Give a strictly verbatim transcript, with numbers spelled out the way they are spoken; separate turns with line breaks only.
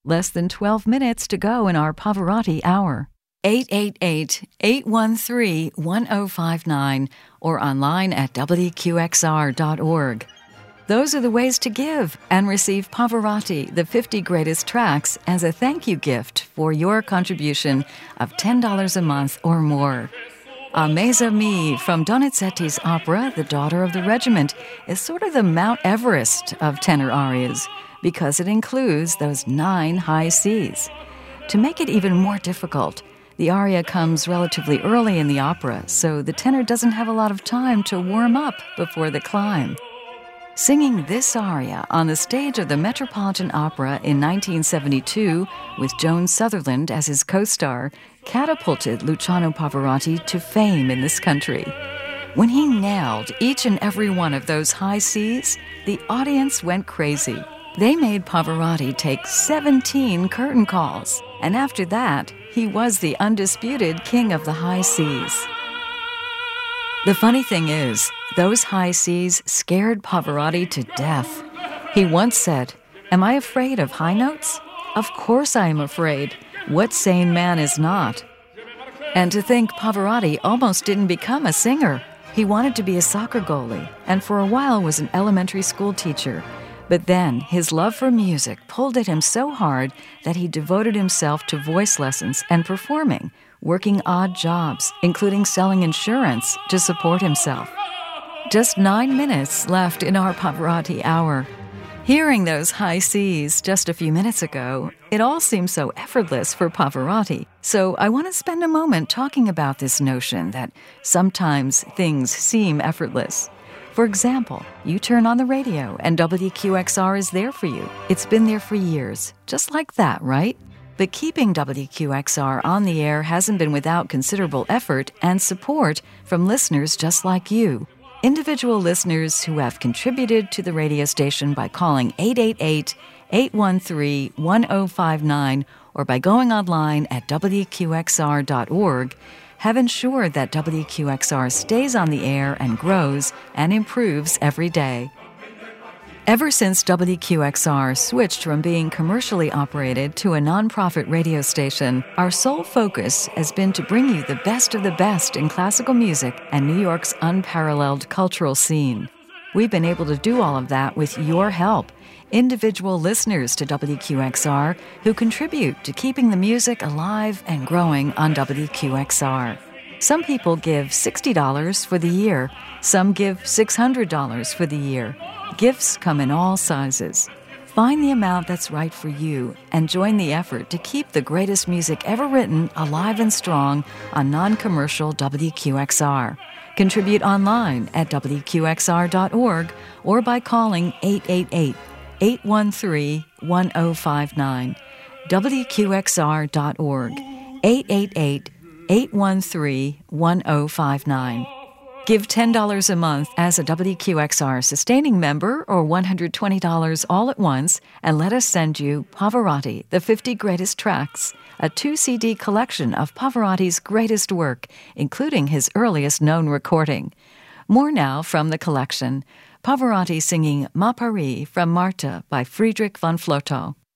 Less than twelve minutes to go in our Pavarotti Hour. eight eight eight, eight one three, one zero five nine or online at W Q X R dot org. Those are the ways to give and receive Pavarotti, the fifty Greatest Tracks, as a thank you gift for your contribution of ten dollars a month or more. A Mes Amis from Donizetti's opera, The Daughter of the Regiment, is sort of the Mount Everest of tenor arias because it includes those nine high Cs. To make it even more difficult, the aria comes relatively early in the opera, so the tenor doesn't have a lot of time to warm up before the climb. Singing this aria on the stage of the Metropolitan Opera in nineteen seventy-two, with Joan Sutherland as his co-star, catapulted Luciano Pavarotti to fame in this country. When he nailed each and every one of those high Cs, the audience went crazy. They made Pavarotti take seventeen curtain calls, and after that, he was the undisputed king of the high Cs. The funny thing is, those high Cs scared Pavarotti to death. He once said, "Am I afraid of high notes? Of course I am afraid. What sane man is not?" And to think Pavarotti almost didn't become a singer. He wanted to be a soccer goalie, and for a while was an elementary school teacher. But then his love for music pulled at him so hard that he devoted himself to voice lessons and performing, working odd jobs, including selling insurance to support himself. Just nine minutes left in our Pavarotti Hour. Hearing those high Cs just a few minutes ago, it all seems so effortless for Pavarotti. So I want to spend a moment talking about this notion that sometimes things seem effortless. For example, you turn on the radio and W Q X R is there for you. It's been there for years, just like that, right? But keeping W Q X R on the air hasn't been without considerable effort and support from listeners just like you. Individual listeners who have contributed to the radio station by calling eight eight eight, eight one three, one zero five nine or by going online at W Q X R dot org have ensured that W Q X R stays on the air and grows and improves every day. Ever since W Q X R switched from being commercially operated to a nonprofit radio station, our sole focus has been to bring you the best of the best in classical music and New York's unparalleled cultural scene. We've been able to do all of that with your help, individual listeners to W Q X R who contribute to keeping the music alive and growing on W Q X R. Some people give sixty dollars for the year. Some give six hundred dollars for the year. Gifts come in all sizes. Find the amount that's right for you and join the effort to keep the greatest music ever written alive and strong on non-commercial W Q X R. Contribute online at W Q X R dot org or by calling eight eight eight, eight one three, one zero five nine. W Q X R dot org, eight eight eight, eight one three, one zero five nine. Give ten dollars a month as a W Q X R sustaining member or one hundred twenty dollars all at once and let us send you Pavarotti, the fifty Greatest Tracks, a two C D collection of Pavarotti's greatest work, including his earliest known recording. More now from the collection. Pavarotti singing Ma Paris from Martha by Friedrich von Flotow.